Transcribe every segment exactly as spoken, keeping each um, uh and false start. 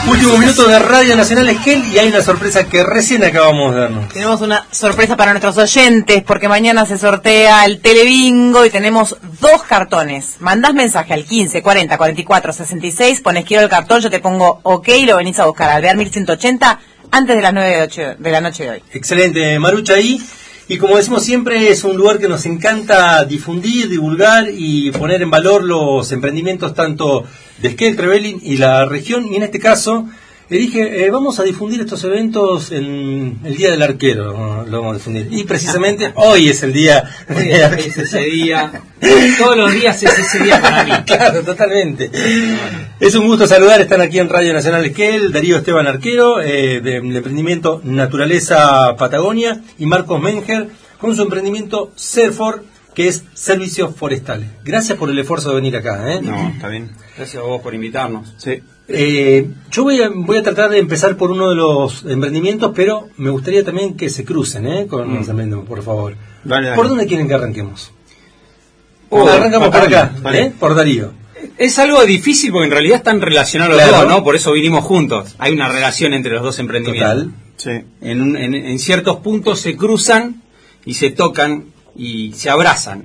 Último minuto de Radio Nacional Esquel y hay una sorpresa que recién acabamos de darnos. Tenemos una sorpresa para nuestros oyentes porque mañana se sortea el Telebingo y tenemos dos cartones. Mandás mensaje al quince, cuarenta, cuarenta y cuatro, sesenta y seis, pones quiero el cartón, yo te pongo ok y lo venís a buscar al Bear mil ciento ochenta antes de las nueve de la noche de hoy. Excelente, Marucha ahí. Y como decimos siempre, es un lugar que nos encanta difundir, divulgar y poner en valor los emprendimientos tanto de Esquel, Trevelin y la región. Y en este caso, le dije, eh, vamos a difundir estos eventos en el Día del Arquero. ¿No? Lo vamos a difundir. Y precisamente hoy es el día. Hoy es ese día. Todos los días es ese día para mí. Claro, totalmente. Es un gusto saludar, están aquí en Radio Nacional Esquel, Darío Esteban Arquero, eh, del emprendimiento Naturaleza Patagonia, y Marcos Menger, con su emprendimiento Serfor, que es Servicios Forestales. Gracias por el esfuerzo de venir acá. ¿eh? No, está bien. Gracias a vos por invitarnos. Sí. Eh, yo voy a, voy a tratar de empezar por uno de los emprendimientos, pero me gustaría también que se crucen ¿eh? con mm. los emprendimientos, por favor. Dale, dale. ¿Por dónde quieren que arranquemos? Oh, Arrancamos por acá, vale. ¿eh? Por Darío. Es algo difícil porque en realidad están relacionados claro. los dos, ¿no? Por eso vinimos juntos. Hay una relación entre los dos emprendimientos. Total. Sí. En, un, en, en ciertos puntos se cruzan y se tocan y se abrazan.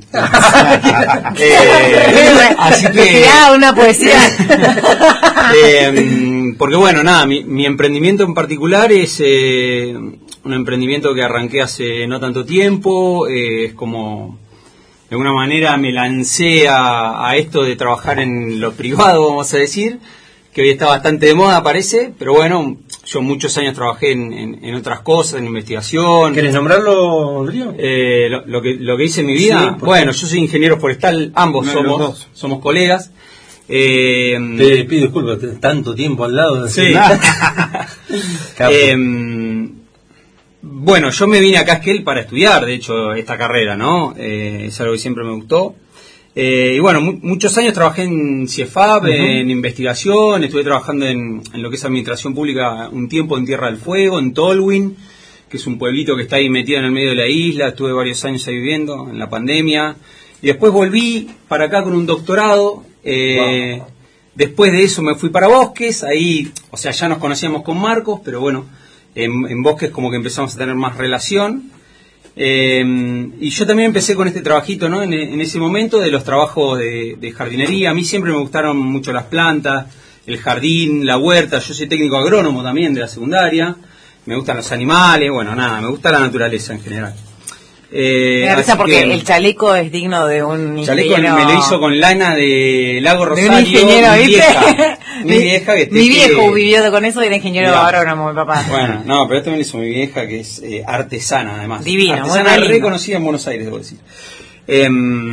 eh, así que una poesía. eh, porque bueno, nada, mi, mi emprendimiento en particular es eh, un emprendimiento que arranqué hace no tanto tiempo. Eh, es como, de alguna manera me lancé a, a esto de trabajar en lo privado, vamos a decir, que hoy está bastante de moda parece, pero bueno, yo muchos años trabajé en, en, en otras cosas, en investigación. ¿Querés nombrarlo, Darío? Eh, lo, lo, que, lo que hice en mi vida, Sí, bueno, yo soy ingeniero forestal, ambos no, somos, dos. somos colegas. Eh, Te pido disculpas, tanto tiempo al lado. De sí. eh, bueno, yo me vine acá a Esquel para estudiar, de hecho, esta carrera, ¿no? Eh, es algo que siempre me gustó. Eh, y bueno, mu muchos años trabajé en CIEFAP, uh-huh. en investigación, estuve trabajando en, en lo que es administración pública un tiempo en Tierra del Fuego, en Tolwyn, que es un pueblito que está ahí metido en el medio de la isla, estuve varios años ahí viviendo, en la pandemia, y después volví para acá con un doctorado, eh, wow. Después de eso me fui para Bosques, ahí, o sea, ya nos conocíamos con Marcos, pero bueno, en, en Bosques como que empezamos a tener más relación. Eh, y yo también empecé con este trabajito, ¿no? En, en ese momento de los trabajos de, de jardinería. A mí siempre me gustaron mucho las plantas, el jardín, la huerta. Yo soy técnico agrónomo también de la secundaria. Me gustan los animales, bueno, nada, me gusta la naturaleza en general. Eh, me da risa porque que, el chaleco es digno de un chaleco ingeniero. Me lo hizo con lana de Lago Rosario. De un ingeniero, mi ¿viste? vieja, mi vieja que mi viejo que... vivió con eso y era ingeniero agrónomo, mi papá. Bueno, no, pero esto me lo hizo mi vieja que es eh, artesana además. Divino, artesana reconocida en Buenos Aires, debo decir. Eh,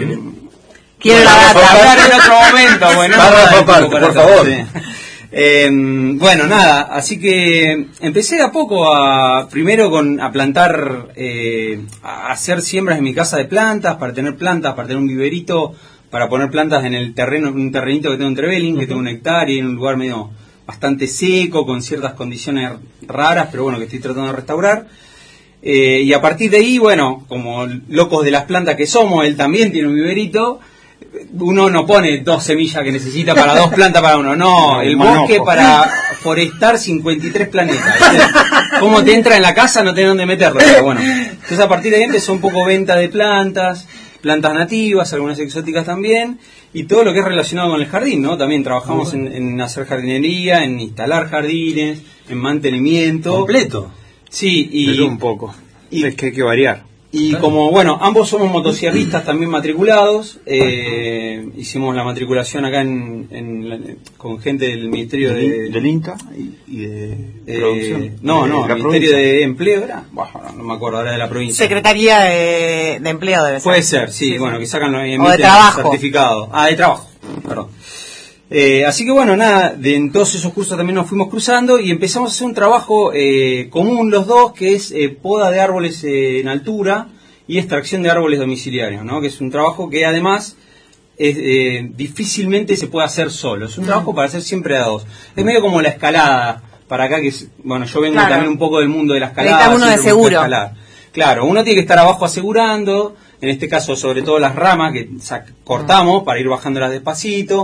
Quiero bueno, la data. hablar en otro momento, bueno. Por, por, por favor. Sí. Eh, bueno, nada, así que empecé de a poco a, primero con a plantar, eh, a hacer siembras en mi casa de plantas, para tener plantas, para tener un viverito, para poner plantas en el terreno, un terrenito que tengo en Trevelin, uh-huh. que tengo una hectárea, en un lugar medio bastante seco, con ciertas condiciones raras, pero bueno, que estoy tratando de restaurar. Eh, y a partir de ahí, bueno, como locos de las plantas que somos, él también tiene un viverito. Uno no pone dos semillas que necesita para dos plantas para uno, no, el bosque para forestar cincuenta y tres planetas. ¿Cómo te entra en la casa? No tenés dónde meterlo, pero bueno. Entonces a partir de ahí empezó un poco venta de plantas, plantas nativas, algunas exóticas también, y todo lo que es relacionado con el jardín, ¿no? También trabajamos en, en hacer jardinería, en instalar jardines, en mantenimiento. ¿Completo? Sí, y... Pero un poco, y, es que hay que variar. Y claro. Como, bueno, ambos somos motosierristas también matriculados, eh, hicimos la matriculación acá en, en, con gente del Ministerio de... Del, del INTA y, y de eh, Producción. No, de, no, de el Ministerio provincia. De Empleo era, bueno, no me acuerdo ahora de la provincia. Secretaría de, de Empleo debe ser. Puede ser, sí, sí bueno, sí. Que sacan los o de trabajo. Certificado. Ah, de trabajo, perdón. Eh, así que bueno, nada, de en todos esos cursos también nos fuimos cruzando y empezamos a hacer un trabajo eh, común los dos, que es eh, poda de árboles eh, en altura y extracción de árboles domiciliarios, ¿no? Que es un trabajo que además es, eh, difícilmente se puede hacer solo, es un trabajo para hacer siempre a dos. Es medio como la escalada, para acá que es, bueno, yo vengo claro. también un poco del mundo de la escalada. Necesita uno de seguro. Claro, uno tiene que estar abajo asegurando, en este caso sobre todo las ramas que sac- cortamos para ir bajándolas despacito.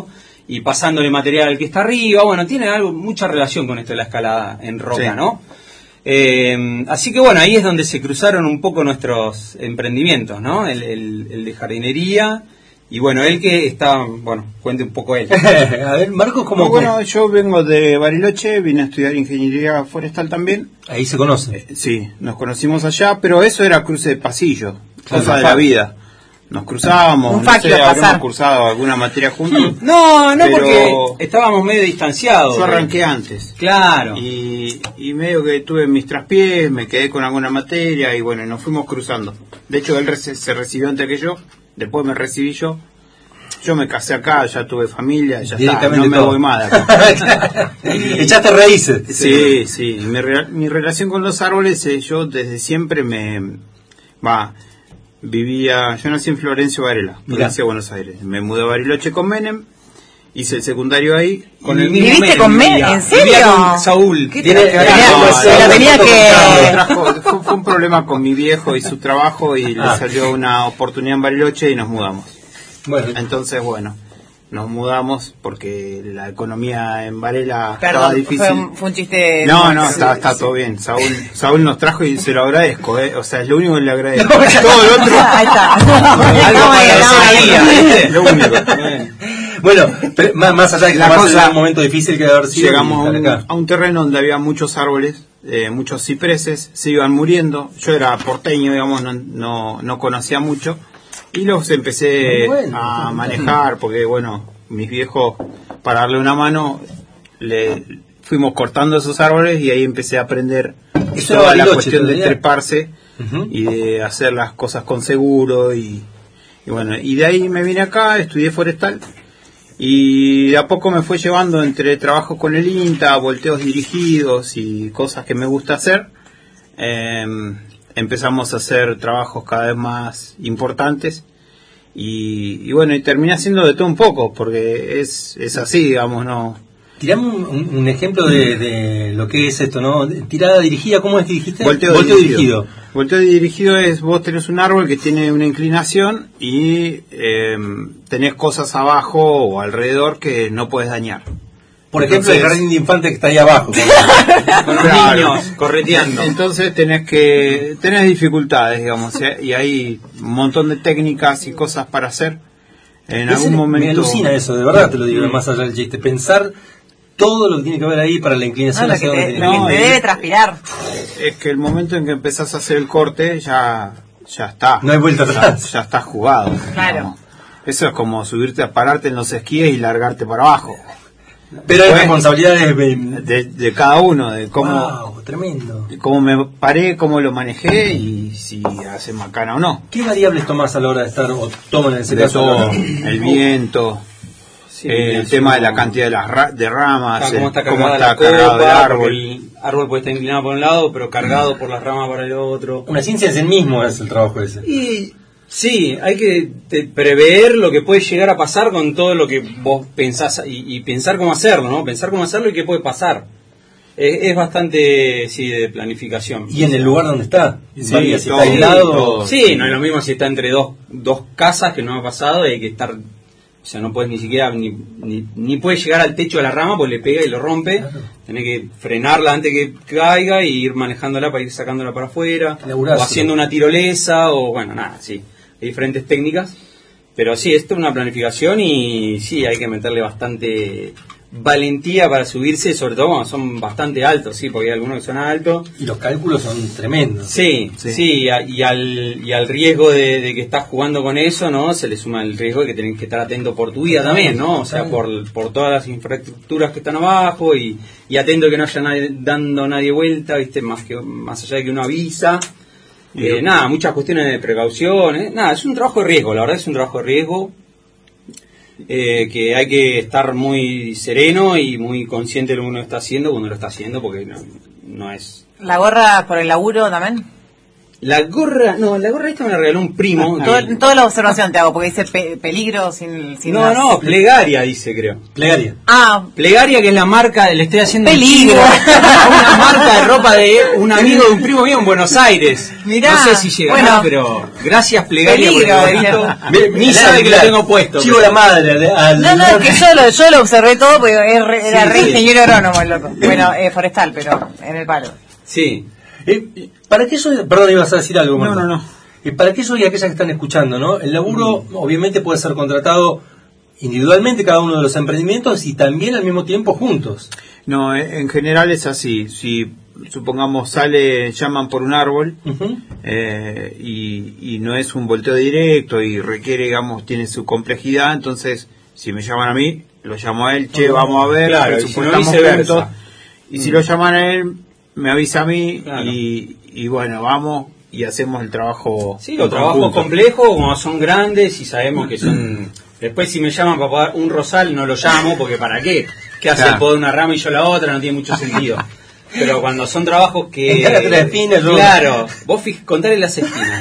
y pasándole material al que está arriba. Bueno, tiene algo mucha relación con esto de la escalada en roca, Sí. ¿no? Eh, así que bueno, ahí es donde se cruzaron un poco nuestros emprendimientos, ¿no? El, el, el de jardinería. Y bueno, él que está, bueno, cuente un poco él. A ver, Marcos, ¿cómo No, bueno, yo vengo de Bariloche, vine a estudiar ingeniería forestal también. ahí se conoce? Eh, sí, nos conocimos allá, pero eso era cruce de pasillo, Claro, cosa de fa- la vida. Nos cruzábamos, Un no facto sé, a pasar. habremos cursado alguna materia juntos. No, no, Pero- porque estábamos medio distanciados. Yo arranqué antes. Claro. Y, y medio que tuve mis traspiés, me quedé con alguna materia y bueno, nos fuimos cruzando. De hecho, él reci- se recibió antes que yo, después me recibí yo. Yo me casé acá, ya tuve familia, ya está, Directamente no me todo. voy más de acá. Echaste raíces. Sí, sí, mi, re- mi relación con los árboles, eh, yo desde siempre me... Va, vivía, yo nací en Florencio Varela, provincia de Buenos Aires. Me mudé a Bariloche con Menem, hice el secundario ahí. Con y- el mismo ¿Viviste Menem con vivía. Menem? ¿En serio? Vivía con Saúl. ¿Qué Tiene- te- tenía- tenía- tenía- la tenía Me que... trajo- fue, fue un problema con mi viejo y su trabajo y Ah. le salió una oportunidad en Bariloche y nos mudamos. Bueno, Entonces, bueno, nos mudamos porque la economía en Varela estaba Perdón, difícil. fue un, fue un chiste... No, no, está, está todo bien. Saúl, Saúl nos trajo y se lo agradezco, ¿eh? O sea, es lo único que le agradezco. Todo lo otro, Ahí está. Algo Estamos para ahí, estamos hacer ahí. ahí, ¿viste? lo único. bueno, pero más, más allá de que La la cosa- un momento difícil que debe haber sido. Llegamos a y un, estar acá. a un terreno donde había muchos árboles, eh, muchos cipreses, se iban muriendo. Yo era porteño, digamos, no, no, no conocía mucho. Y los empecé Muy bueno. a manejar porque, bueno, mis viejos, para darle una mano, le fuimos cortando esos árboles y ahí empecé a aprender Eso era toda la Bariloche, cuestión de todavía. treparse Ujú. y de hacer las cosas con seguro y, y bueno, y de ahí me vine acá, estudié forestal y de a poco me fue llevando entre trabajos con el INTA, volteos dirigidos y cosas que me gusta hacer. Eh, empezamos a hacer trabajos cada vez más importantes y, y bueno, y terminé haciendo de todo un poco porque es, es así, digamos, no. Tirame un, un- un ejemplo de, de lo que es esto, ¿no? Tirada dirigida, ¿cómo es que dijiste? Volteo, dirigido. Volteo dirigido es vos tenés un árbol que tiene una inclinación y eh, tenés cosas abajo o alrededor que no puedes dañar. Por ejemplo, el Entonces- jardín de infantes que está ahí abajo. Con los Claro. niños correteando. Entonces tenés que tenés dificultades, digamos, ¿eh? Y hay un montón de técnicas y cosas para hacer. En algún Ese- momento Me alucina eso, de verdad te lo digo, más allá del chiste. Pensar todo lo que tiene que ver ahí para la No, inclinación lo hacia que donde te, tiene lo que que No, te ir. y- debe transpirar. es que el momento en que empezás a hacer el corte ya ya está. No hay vuelta Ya- atrás. Ya, estás jugado. Claro. digamos. Eso es como subirte a pararte en los esquíes y largarte para abajo. Pero hay Bueno, responsabilidades. De, De, de cada uno, de cómo, Wow, tremendo. cómo me paré, cómo lo manejé y si hace macana o no. ¿Qué variables tomás a la hora de estar, o toman en ese De caso? todo, el viento, Sí, eh, el es tema de la como- cantidad de las ra- de ramas, Ah, el- cómo está cómo cargada está la cargado el copa, árbol. porque el árbol puede estar inclinado por un lado, pero cargado por las ramas para el otro. Una ciencia en sí mismo es el trabajo ese. Y sí, hay que te- prever lo que puede llegar a pasar con todo lo que vos pensás y, y pensar cómo hacerlo, ¿no? Pensar cómo hacerlo y qué puede pasar. Es, es bastante, sí, de planificación. Y en el lugar donde está. Sí, Varía si todo, está aislado. todo. Sí, no es lo mismo si está entre dos, dos casas, que no ha pasado, y hay que estar, o sea, no puedes ni siquiera, ni, ni, ni puedes llegar al techo de la rama, pues le pega y lo rompe. Claro. Tenés que frenarla antes que caiga y ir manejándola para ir sacándola para afuera, Laburazo. o haciendo una tirolesa, o bueno, nada, sí, hay diferentes técnicas. Pero sí, esto es una planificación y sí, hay que meterle bastante valentía para subirse, sobre todo cuando son bastante altos, sí, porque hay algunos que son altos. Y los cálculos son tremendos. Sí, Sí. sí, y, a- y al, y al riesgo de, de que estás jugando con eso, ¿no? Se le suma el riesgo de que tenés que estar atento por tu vida también, ¿no? O sea, por, por todas las infraestructuras que están abajo y, y atento de que no haya nadie dando nadie vuelta, ¿viste? Más que más allá de que uno avisa. Eh, nada, muchas cuestiones de precaución, ¿eh? Nada, es un trabajo de riesgo, la verdad es un trabajo de riesgo. Eh, que hay que estar muy sereno y muy consciente de lo que uno está haciendo cuando lo está haciendo, porque no, no es... ¿La gorra por el laburo también? La gorra, no, la gorra esta me la regaló un primo. Todo, que- toda la observación te hago, porque dice pe- peligro sin... sin No, las- no, plegaria dice, creo. Plegaria. Ah, Plegaria, que es la marca, le estoy haciendo un Peligro. chivo a una marca de ropa de un amigo de un primo mío en Buenos Aires. Mirá, no sé si llegará, bueno. pero gracias Plegaria Peligro, por el gorrito. Ve- Ni la- sabe que la- lo tengo puesto. Chivo pero- la madre. al- al- no, no, es que yo lo, yo lo observé todo porque es re- era Sí, re sí. ingeniero agrónomo el loco. Bueno, eh, forestal, pero en el palo. Sí. Eh, para que eso, perdón, ibas a decir algo, No, Marta. no, no. Eh, para que eso y aquellas que están escuchando, ¿no? El laburo obviamente puede ser contratado individualmente cada uno de los emprendimientos y también al mismo tiempo juntos. No, eh, en general es así. Si supongamos sale, llaman por un árbol Ujú. eh, y, y no es un volteo directo y requiere, digamos, tiene su complejidad, entonces si me llaman a mí, lo llamo a él, che, vamos a ver, Claro, y si no, presupuestamos viceversa. juntos. Y si Mm. lo llaman a él, me avisa a mí Claro. y, y bueno, vamos y hacemos el trabajo. Sí, los en trabajos conjunto. complejos, como son grandes y sabemos que son... Después si me llaman para pagar un rosal, no lo llamo, porque ¿para qué? ¿Qué hace Claro. el podo de una rama y yo la otra? No tiene mucho sentido. Pero cuando son trabajos que... Encárgate las espinas, yo- Claro, vos fij, contale las espinas.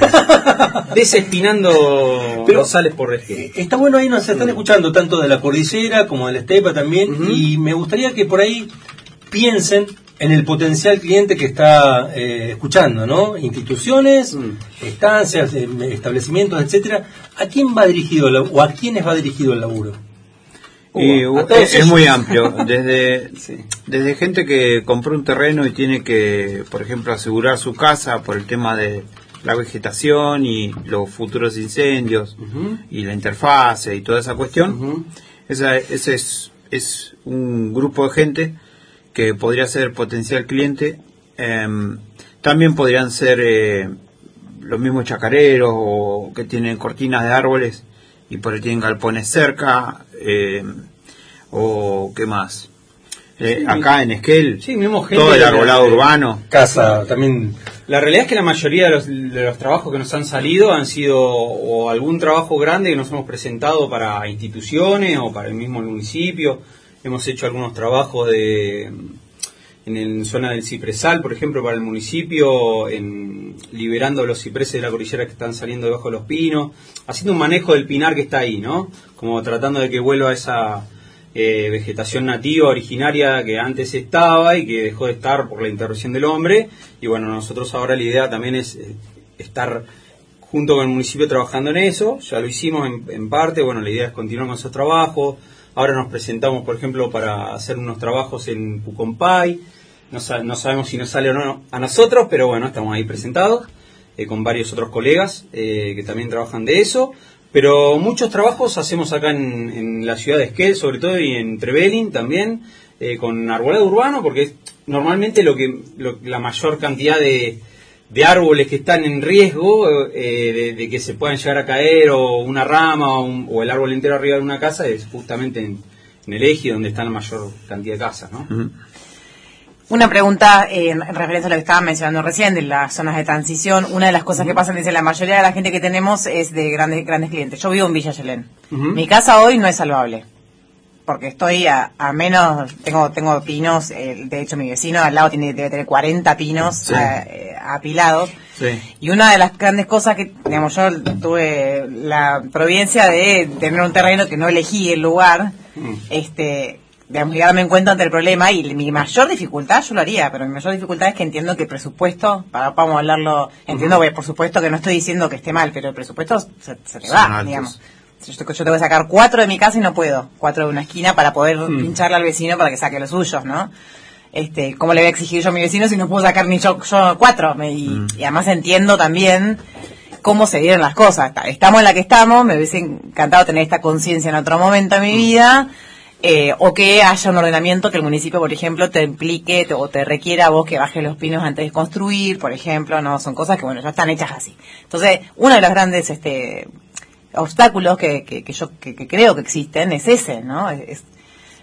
Desespinando Pero- rosales por resquete. Está bueno, ahí nos están escuchando tanto de la cordillera como de la estepa también, Ujú. y me gustaría que por ahí piensen en el potencial cliente que está eh, escuchando, ¿no? Instituciones, Mm. estancias, eh, establecimientos, etcétera. ¿A quién va dirigido el, o a quiénes va dirigido el laburo? Y, Uh, a uh, todos es, es ellos. muy amplio, desde, Sí. desde gente que compró un terreno y tiene que, por ejemplo, asegurar su casa por el tema de la vegetación y los futuros incendios Ujú. y la interfase y toda esa cuestión. Ujú. Esa, ese es, es un grupo de gente que podría ser potencial cliente. Em, también podrían ser eh, los mismos chacareros o que tienen cortinas de árboles y por ahí tienen galpones cerca, eh, o qué más. Eh, Sí, acá en Esquel, sí, mismo gente todo el de- arbolado de- urbano. Casa, también. La realidad es que la mayoría de los, de los trabajos que nos han salido han sido o algún trabajo grande que nos hemos presentado para instituciones o para el mismo municipio. Hemos hecho algunos trabajos de en el zona del cipresal, por ejemplo, para el municipio, en liberando los cipreses de la cordillera que están saliendo debajo de los pinos, haciendo un manejo del pinar que está ahí, ¿no? Como tratando de que vuelva esa eh, vegetación nativa originaria que antes estaba y que dejó de estar por la intervención del hombre. Y bueno, nosotros ahora la idea también es eh, estar junto con el municipio trabajando en eso. Ya lo hicimos en, en parte, bueno, la idea es continuar con esos trabajos. Ahora nos presentamos, por ejemplo, para hacer unos trabajos en Pucompay. No, sa- no sabemos si nos sale o no a nosotros, pero bueno, estamos ahí presentados eh, con varios otros colegas eh, que también trabajan de eso. Pero muchos trabajos hacemos acá en, en la ciudad de Esquel, sobre todo, y en Trevelin también, eh, con arbolado urbano, porque es normalmente lo que lo- la mayor cantidad de, de árboles que están en riesgo eh, de, de que se puedan llegar a caer, o una rama, o, un- o el árbol entero arriba de una casa, es justamente en, en el eje donde está la mayor cantidad de casas, ¿no? Ujú. Una pregunta eh, en referencia a lo que estaban mencionando recién de las zonas de transición. Una de las cosas que pasan, dice, la mayoría de la gente que tenemos es de grandes grandes clientes. Yo vivo en Villa Yelén. Ujú. Mi casa hoy no es salvable. Porque estoy a, a menos, tengo tengo pinos, eh, de hecho mi vecino al lado tiene debe tener cuarenta pinos Sí. eh, eh, apilados. Sí. Y una de las grandes cosas que, digamos, yo tuve la providencia de tener un terreno que no elegí el lugar, Mm. este, digamos, y darme en cuenta ante el problema, y mi mayor dificultad, yo lo haría, pero mi mayor dificultad es que entiendo que el presupuesto, para, vamos a hablarlo, entiendo, que por supuesto que no estoy diciendo que esté mal, pero el presupuesto se, se te Son va, altos. digamos. Yo, yo tengo que sacar cuatro de mi casa y no puedo, cuatro de una esquina para poder Mm. pincharle al vecino para que saque los suyos, ¿no? Este, ¿cómo le voy a exigir yo a mi vecino si no puedo sacar ni yo, yo cuatro? Me- y, Mm. y además entiendo también cómo se dieron las cosas. Está- Estamos en la que estamos, me hubiese encantado tener esta conciencia en otro momento de mi vida, eh, o que haya un ordenamiento que el municipio, por ejemplo, te implique te- o te requiera a vos que bajes los pinos antes de construir, por ejemplo, no, son cosas que, bueno, ya están hechas así. Entonces, uno de los grandes este, obstáculos que, que, que yo que, que creo que existen es ese, ¿no? Es, es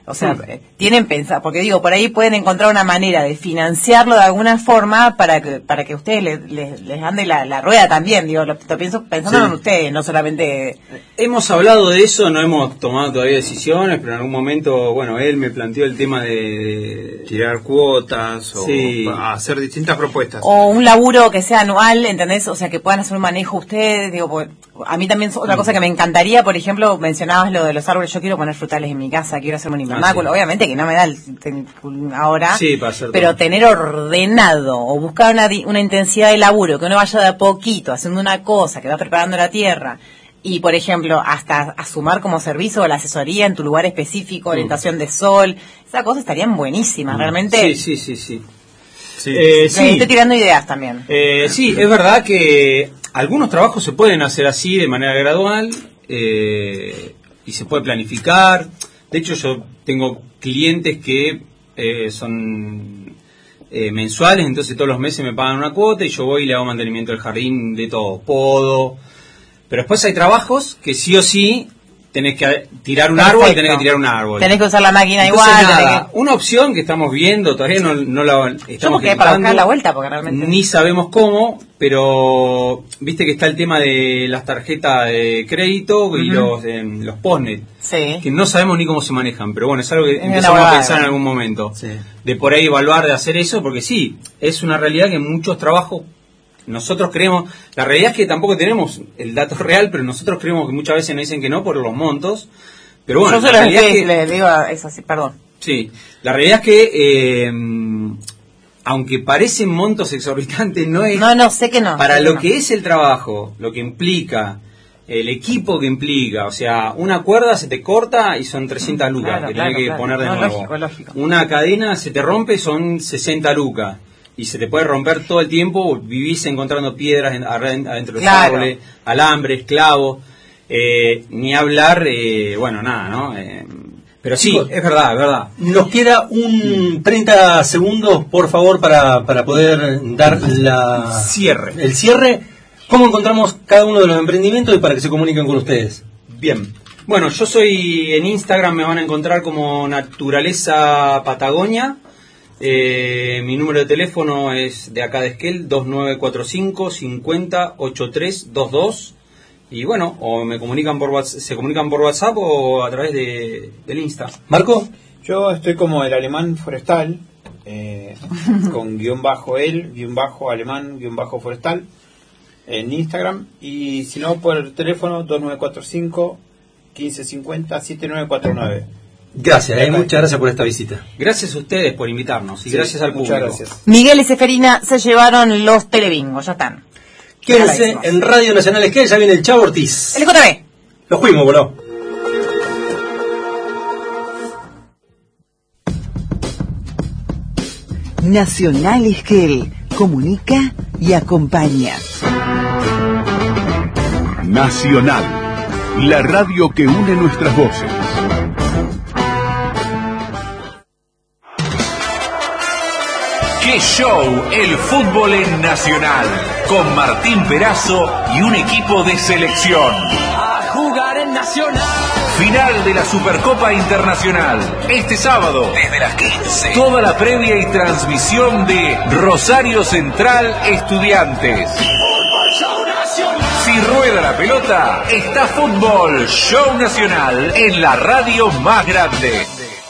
O sea, mm. tienen pensado, porque digo, por ahí pueden encontrar una manera de financiarlo de alguna forma para que para que ustedes les, les, les ande la, la rueda también, digo, lo, lo pienso pensando sí. en ustedes, no solamente... Hemos hablado de eso, no hemos tomado todavía decisiones, pero en algún momento, bueno, él me planteó el tema de... de tirar cuotas o sí. hacer distintas propuestas. O un laburo que sea anual, ¿entendés? O sea, que puedan hacer un manejo ustedes, digo, porque a mí también es otra cosa que me encantaría, por ejemplo, mencionabas lo de los árboles, yo quiero poner frutales en mi casa, quiero hacer un invernáculo, ah, sí. obviamente que no me da el, el, ahora, sí, para hacer pero todo. Tener ordenado o buscar una, una intensidad de laburo, que uno vaya de a poquito haciendo una cosa, que va preparando la tierra, y por ejemplo, hasta asumar como servicio la asesoría en tu lugar específico, mm. orientación de sol, esas cosas estarían buenísimas, mm. realmente. Sí, sí, sí, sí. Sí. Eh, sí. Estoy tirando ideas también. Eh, sí, es verdad que algunos trabajos se pueden hacer así de manera gradual eh, y se puede planificar. De hecho, yo tengo clientes que eh, son eh, mensuales, entonces todos los meses me pagan una cuota y yo voy y le hago mantenimiento del jardín, de todo, podo. Pero después hay trabajos que sí o sí tenés que tirar un Perfecto. árbol y tenés que tirar un árbol. Tenés que usar la máquina Entonces, igual. Nada, que... Una opción que estamos viendo, todavía no, no la estamos Yo para buscar la vuelta, porque realmente... Ni sabemos cómo, pero viste que está el tema de las tarjetas de crédito uh-huh. y los, eh, los postnet. Sí. Que no sabemos ni cómo se manejan, pero bueno, es algo que es empezamos a pensar en algún momento. Sí. De por ahí evaluar, de hacer eso, porque sí, es una realidad que muchos trabajos... Nosotros creemos, la realidad es que tampoco tenemos el dato real, pero nosotros creemos que muchas veces nos dicen que no por los montos. Pero bueno, yo la realidad es que, le digo eso así, perdón. Sí, la realidad es que, eh, aunque parecen montos exorbitantes, no es. No, no, sé que no. Para sé lo que, no. que es el trabajo, lo que implica, el equipo que implica, o sea, una cuerda se te corta y son trescientas lucas claro, que claro, tenés que claro. poner de no, nuevo. Lógico, lógico. Una cadena se te rompe, son sesenta lucas. Y se te puede romper todo el tiempo, vivís encontrando piedras en, adentro de los claro. árboles, alambres, clavos, eh, ni hablar, eh, bueno, nada, ¿no? Eh, pero sí, Chicos, es verdad, es verdad. Nos queda un treinta segundos, por favor, para, para poder dar la cierre. el cierre. ¿Cómo encontramos cada uno de los emprendimientos y para que se comuniquen con ustedes? Bien. Bueno, yo soy en Instagram, me van a encontrar como Naturaleza Patagonia. Eh, mi número de teléfono es de acá de Esquel, dos nueve cuatro cinco, cincuenta, ochenta y tres veintidós. Y bueno, o me comunican por WhatsApp, se comunican por WhatsApp o a través de, del Insta. ¿Marco? Yo estoy como el alemán forestal, eh, con guión bajo el, guión bajo alemán, guión bajo forestal, en Instagram. Y si no, por el teléfono dos nueve cuatro cinco, quince cincuenta, setenta y nueve cuarenta y nueve. Gracias, eh, muchas gracias por esta visita. Gracias a ustedes por invitarnos y sí, gracias al público. Gracias. Miguel y Seferina se llevaron los telebingos, ya están. Quédense en Radio Nacional Esquel, ya viene el Chavo Ortiz. El J B. Lo fuimos, voló. Nacional Esquel, comunica y acompaña. Nacional, la radio que une nuestras voces. ¡Qué show! El fútbol en Nacional, con Martín Perazo y un equipo de selección. A jugar en Nacional. Final de la Supercopa Internacional, este sábado, desde las quince. Toda la previa y transmisión de Rosario Central Estudiantes. Fútbol Show Nacional. Si rueda la pelota, está Fútbol Show Nacional en la radio más grande.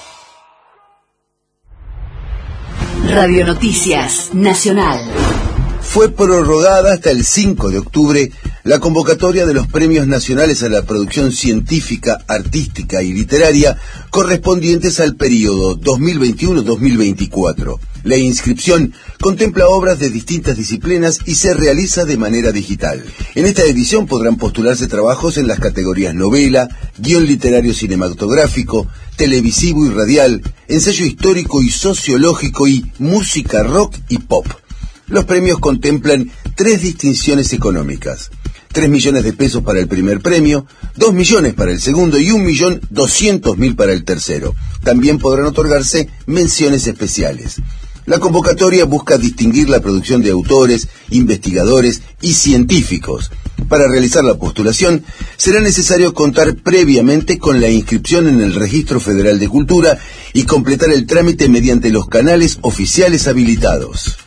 Radio Noticias Nacional. Fue prorrogada hasta el cinco de octubre la convocatoria de los premios nacionales a la producción científica, artística y literaria correspondientes al periodo dos mil veintiuno a dos mil veinticuatro. La inscripción contempla obras de distintas disciplinas y se realiza de manera digital. En esta edición podrán postularse trabajos en las categorías novela, guión literario cinematográfico, televisivo y radial, ensayo histórico y sociológico y música rock y pop. Los premios contemplan tres distinciones económicas. Tres millones de pesos para el primer premio, dos millones para el segundo y un millón doscientos mil para el tercero. También podrán otorgarse menciones especiales. La convocatoria busca distinguir la producción de autores, investigadores y científicos. Para realizar la postulación, será necesario contar previamente con la inscripción en el Registro Federal de Cultura y completar el trámite mediante los canales oficiales habilitados.